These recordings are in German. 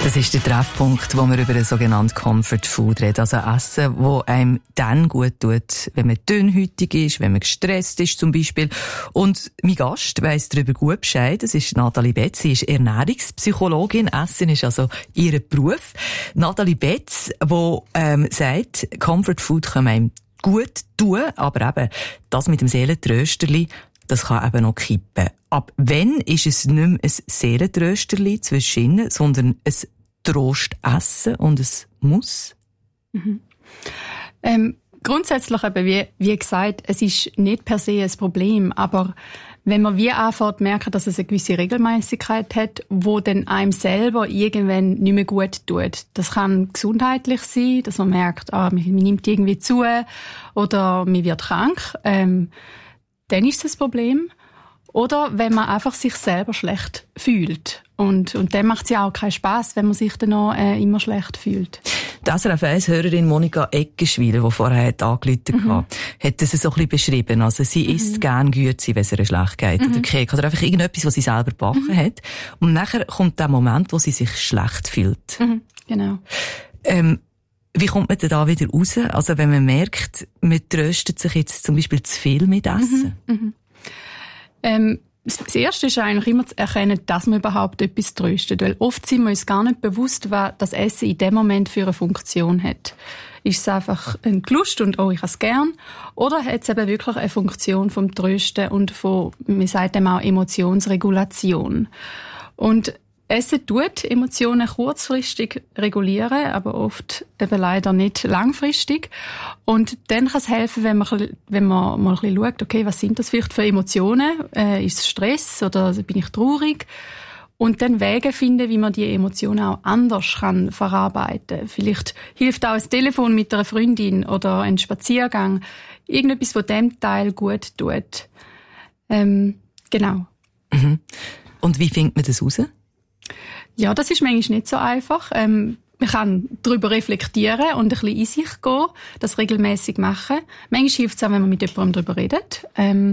Das ist der Treffpunkt, wo wir über ein sogenanntes Comfort Food reden. Also Essen, das einem dann gut tut, wenn man dünnhäutig ist, wenn man gestresst ist zum Beispiel. Und mein Gast weiss darüber gut Bescheid. Das ist Nathalie Betz. Sie ist Ernährungspsychologin. Essen ist also ihr Beruf. Nathalie Betz, die sagt, Comfort Food kann einem gut tun, aber eben das mit dem Seelentrösterli, das kann eben noch kippen. Ab wann ist es nicht mehr ein Seelentrösterli zwischen, sondern ein Trostessen und ein Muss? Grundsätzlich eben, wie gesagt, es ist nicht per se ein Problem, aber wenn man wie anfängt merken, dass es eine gewisse Regelmäßigkeit hat, wo dann einem selber irgendwann nicht mehr gut tut. Das kann gesundheitlich sein, dass man merkt, man nimmt irgendwie zu oder man wird krank. Dann ist das Problem. Oder wenn man einfach sich selber schlecht fühlt. Und dann macht es ja auch keinen Spass, wenn man sich dann noch immer schlecht fühlt. Die SRF 1-Hörerin Monika Eggenschwiler, die vorher angerufen hat das so ein bisschen beschrieben. Also sie isst gerne Güezi, wenn es ihr schlecht geht. Oder Keks. Oder einfach irgendetwas, was sie selber gebacken hat. Und nachher kommt der Moment, wo sie sich schlecht fühlt. Genau. Wie kommt man denn da wieder raus? Also wenn man merkt, man tröstet sich jetzt zum Beispiel zu viel mit Essen. Das Erste ist eigentlich immer zu erkennen, dass man überhaupt etwas tröstet. Weil oft sind wir uns gar nicht bewusst, was das Essen in dem Moment für eine Funktion hat. Ist es einfach ein Lust und ich habe es gern? Oder hat es eben wirklich eine Funktion vom Trösten und von, man sagt dem auch Emotionsregulation. Und Essen tut Emotionen kurzfristig regulieren, aber oft eben leider nicht langfristig. Und dann kann es helfen, wenn man mal ein bisschen schaut, okay, was sind das vielleicht für Emotionen? Ist es Stress oder bin ich traurig? Und dann Wege finden, wie man die Emotionen auch anders kann verarbeiten. Vielleicht hilft auch ein Telefon mit einer Freundin oder ein Spaziergang. Irgendetwas, was dem Teil gut tut. Genau. Und wie findet man das raus? Ja, das ist manchmal nicht so einfach. Man kann darüber reflektieren und ein bisschen in sich gehen, das regelmäßig machen. Manchmal hilft es auch, wenn man mit jemandem darüber redet.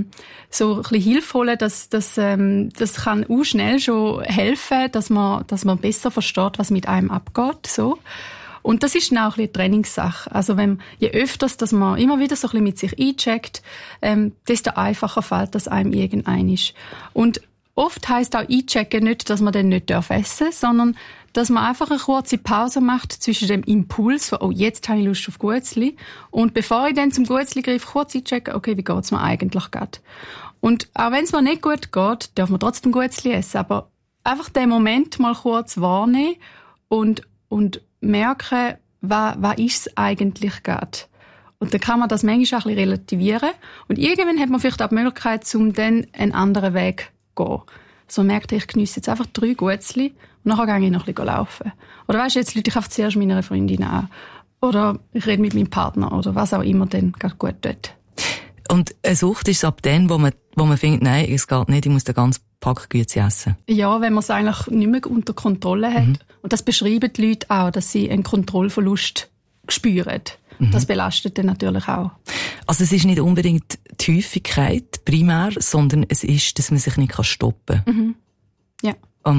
So ein bisschen Hilfe holen, das kann auch schnell schon helfen, dass man besser versteht, was mit einem abgeht. So. Und das ist dann auch ein bisschen eine Trainingssache. Also je öfters, dass man immer wieder so ein bisschen mit sich eincheckt, desto einfacher fällt das einem irgendein ist. Und oft heisst auch einchecken nicht, dass man dann nicht essen darf, sondern dass man einfach eine kurze Pause macht zwischen dem Impuls von, jetzt habe ich Lust auf Guetzli, und bevor ich dann zum Guetzli greife, kurz einchecken, okay, wie geht's mir eigentlich gerade? Und auch wenn es mir nicht gut geht, darf man trotzdem Guetzli essen, aber einfach den Moment mal kurz wahrnehmen und merken, was ist es eigentlich gerade? Und dann kann man das manchmal auch ein bisschen relativieren und irgendwann hat man vielleicht auch die Möglichkeit, um dann einen anderen Weg gehen. So merkt ich geniesse jetzt einfach 3 Guetzli und nachher gehe ich noch ein bisschen laufen. Oder weisst du, jetzt rufe ich einfach zuerst meiner Freundin an. Oder ich rede mit meinem Partner oder was auch immer dann gerade gut tut. Und eine Sucht ist es ab dann, wo man findet, nein, es geht nicht, ich muss den ganzen Pack Güezi essen. Ja, wenn man es eigentlich nicht mehr unter Kontrolle hat. Und das beschreiben die Leute auch, dass sie einen Kontrollverlust spüren. Das belastet dann natürlich auch. Also es ist nicht unbedingt die Häufigkeit primär, sondern es ist, dass man sich nicht stoppen kann. Ja.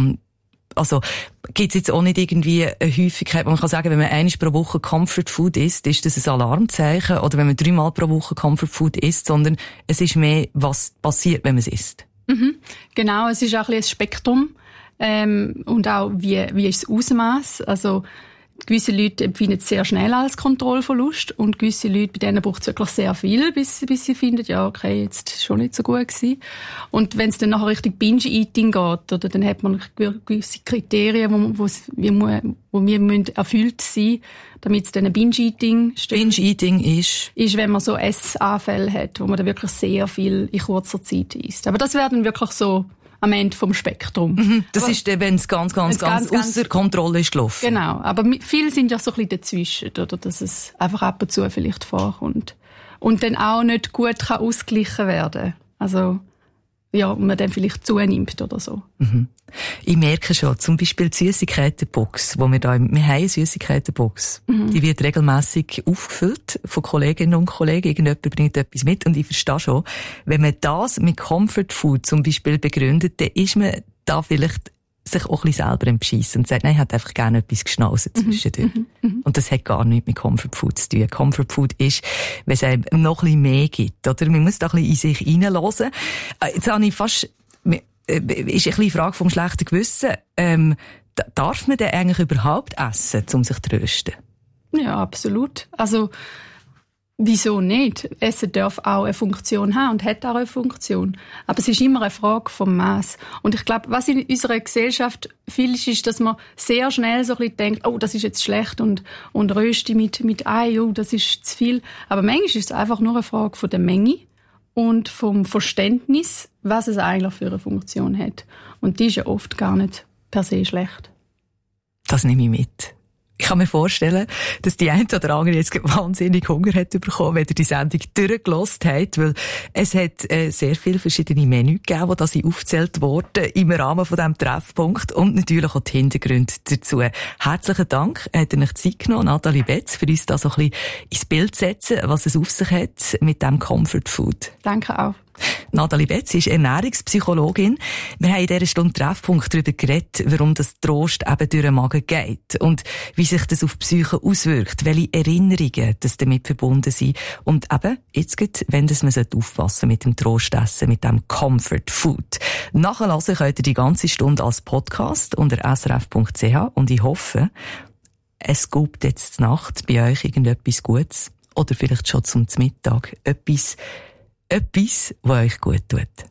Also gibt es jetzt auch nicht irgendwie eine Häufigkeit, wo man kann sagen, wenn man einmal pro Woche Comfort Food isst, ist das ein Alarmzeichen, oder wenn man 3-mal pro Woche Comfort Food isst, sondern es ist mehr, was passiert, wenn man es isst. Genau, es ist auch ein bisschen ein Spektrum und auch wie ist das Ausmaß. Also gewisse Leute empfinden es sehr schnell als Kontrollverlust und gewisse Leute, bei denen braucht es wirklich sehr viel, bis sie finden, ja, okay, jetzt ist schon nicht so gut gewesen. Und wenn es dann nachher Richtung Binge-Eating geht, oder dann hat man gewisse Kriterien, wo wir müssen erfüllt sein, damit es dann ein Binge-Eating steht. Binge-Eating ist, wenn man so Essanfälle hat, wo man dann wirklich sehr viel in kurzer Zeit isst. Aber das wäre dann wirklich so am Ende vom Spektrum. Das ist dann, wenn es ganz ausser Kontrolle ist gelaufen. Genau, aber viele sind ja so ein bisschen dazwischen, oder, dass es einfach ab und zu vielleicht vorkommt. Und dann auch nicht gut kann ausgeglichen werden. Also, ja, man dann vielleicht zunimmt oder so. Ich merke schon, zum Beispiel die Süssigkeitenbox, wir haben eine Süssigkeitenbox. Die wird regelmässig aufgefüllt von Kolleginnen und Kollegen. Irgendjemand bringt etwas mit und ich verstehe schon, wenn man das mit Comfort Food zum Beispiel begründet, dann ist man da vielleicht sich auch ein bisschen selber bescheissen und sagt, nein, ich hätte einfach gerne etwas geschnauset zwischendurch. Und das hat gar nichts mit Comfort Food zu tun. Comfort Food ist, wenn es einem noch ein bisschen mehr gibt, oder? Man muss da ein bisschen in sich hineinhören. Jetzt habe ich fast, ist ein bisschen die Frage vom schlechten Gewissen. Darf man denn eigentlich überhaupt essen, um sich zu trösten? Ja, absolut. Also, wieso nicht? Essen darf auch eine Funktion haben und hat auch eine Funktion. Aber es ist immer eine Frage vom Maß. Und ich glaube, was in unserer Gesellschaft viel ist, dass man sehr schnell so ein bisschen denkt, oh, das ist jetzt schlecht und Rösti mit Ei, oh, das ist zu viel. Aber manchmal ist es einfach nur eine Frage von der Menge und vom Verständnis, was es eigentlich für eine Funktion hat. Und die ist ja oft gar nicht per se schlecht. Das nehme ich mit. Ich kann mir vorstellen, dass die eine oder andere jetzt wahnsinnig Hunger hat bekommen, wenn ihr die Sendung durchgehört habt, weil es hat sehr viele verschiedene Menüs gegeben, die sie aufgezählt wurden im Rahmen von diesem Treffpunkt und natürlich auch die Hintergründe dazu. Herzlichen Dank, hat ihr euch Zeit genommen, Nathalie Betz, für uns da so ein bisschen ins Bild zu setzen, was es auf sich hat mit dem Comfort Food. Danke auch. Nathalie Betz ist Ernährungspsychologin. Wir haben in dieser Stunde Treffpunkt darüber geredet, warum das Trost eben durch den Magen geht und wie sich das auf die Psyche auswirkt, welche Erinnerungen das damit verbunden sind. Und eben, jetzt geht, wenn das man aufpassen mit dem Trostessen, mit dem Comfort Food. Nachhören könnt ihr die ganze Stunde als Podcast unter srf.ch und ich hoffe, es gibt jetzt Nacht bei euch irgendetwas Gutes oder vielleicht schon zum Mittag etwas, was euch gut tut.